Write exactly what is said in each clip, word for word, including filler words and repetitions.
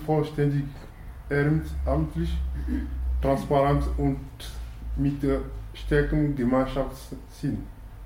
vollständig ehrenamtlich, transparent und mit stärkem Gemeinschaftssinn.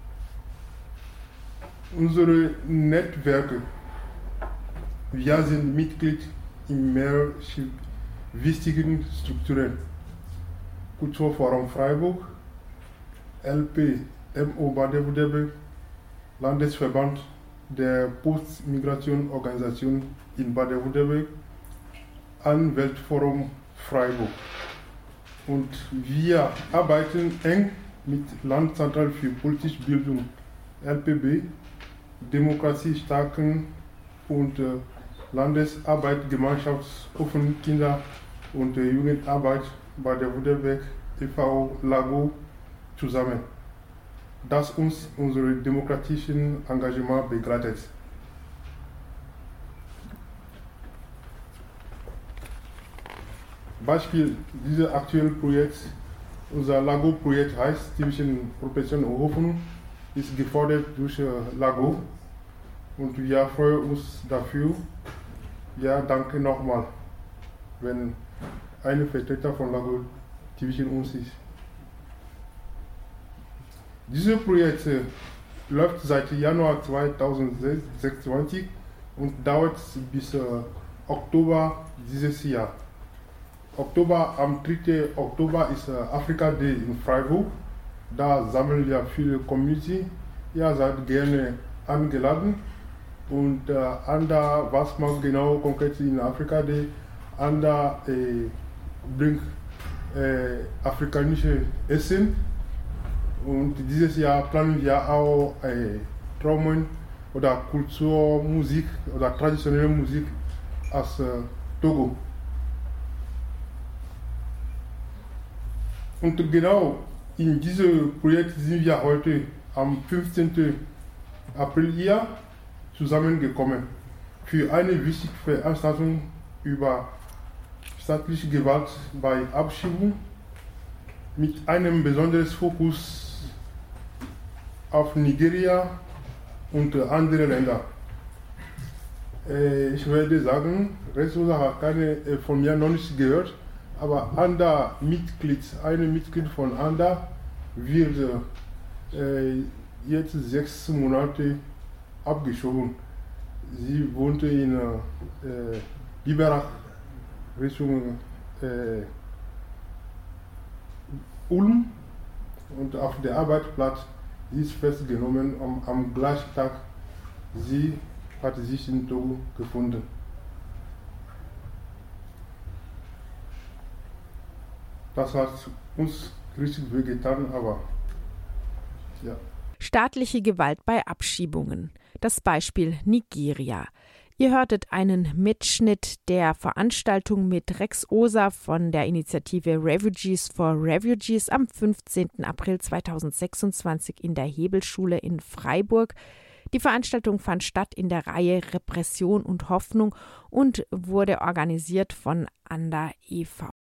Unsere Netzwerke, wir sind Mitglied in mehreren wichtigen Strukturen. Kulturforum Freiburg, L P M O Baden-Württemberg, Landesverband der Postmigration-Organisation in Baden-Württemberg, Anwältforum Freiburg. Und wir arbeiten eng mit Landeszentrale für politische Bildung L P B, Demokratie stärken und äh, Landesarbeitsgemeinschaft Offene Kinder- und äh, Jugendarbeit Baden-Württemberg e V Lago zusammen, das uns unser demokratisches Engagement begleitet. Beispiel dieses aktuellen Projekts, unser Lago-Projekt heißt zwischen Profession und Hoffnung, ist gefordert durch äh, Lago und wir freuen uns dafür. Ja, danke nochmal, wenn ein Vertreter von Lago zwischen uns ist. Dieses Projekt äh, läuft seit Januar zweitausendsechsundzwanzig und dauert bis äh, Oktober dieses Jahr. Oktober, am dritten Oktober ist äh, Afrika Day in Freiburg. Da sammeln wir viele Community. Ihr seid gerne eingeladen. Und äh, Anda, was man genau konkret in Afrika Day, Anda äh, bringt äh, afrikanische Essen. Und dieses Jahr planen wir auch äh, Trommeln oder Kulturmusik oder traditionelle Musik aus äh, Togo. Und genau in diesem Projekt sind wir heute am fünfzehnten April hier zusammengekommen für eine wichtige Veranstaltung über staatliche Gewalt bei Abschiebung mit einem besonderen Fokus auf Nigeria und andere Länder. Äh, ich werde sagen, Resosa hat keine äh, von mir noch nicht gehört, aber Anda Mitglied, eine Mitglied von Anda wird äh, jetzt sechs Monate abgeschoben. Sie wohnte in äh, Biberach Richtung äh, Ulm und auf der Arbeitsplatz sie ist festgenommen. Am, am gleichen Tag sie hat sich in Togo gefunden. Das hat uns richtig wehgetan, aber ja. Staatliche Gewalt bei Abschiebungen. Das Beispiel Nigeria. Ihr hörtet einen Mitschnitt der Veranstaltung mit Rex Oser von der Initiative Refugees for Refugees am fünfzehnten April zweitausendsechsundzwanzig in der Hebelschule in Freiburg. Die Veranstaltung fand statt in der Reihe Repression und Hoffnung und wurde organisiert von Anda e V